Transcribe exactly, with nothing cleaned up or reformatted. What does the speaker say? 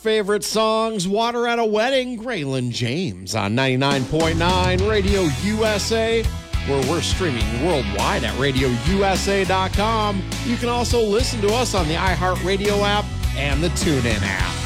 Favorite songs, Water at a Wedding, Graylin James on ninety-nine point nine Radio U S A, where we're streaming worldwide at radio u s a dot com. You can also listen to us on the iHeartRadio app and the TuneIn app.